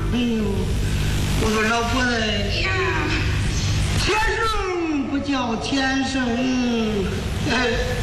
哎呦，我说老婆子呀，天生不叫天生，哎。